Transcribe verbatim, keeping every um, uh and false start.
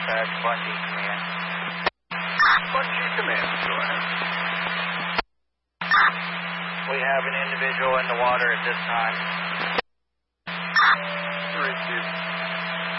dispatch, Bungie Command. Bungie Command, go ahead. We have an individual in the water at this time. Received.